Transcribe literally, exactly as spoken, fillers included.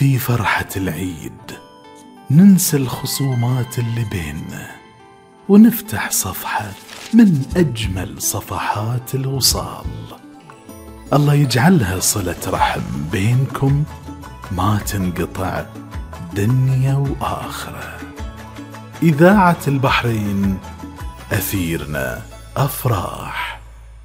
في فرحة العيد ننسى الخصومات اللي بيننا ونفتح صفحة من أجمل صفحات الوصال. الله يجعلها صلة رحم بينكم ما تنقطع دنيا وآخرة. إذاعة البحرين، أثيرنا أفراح.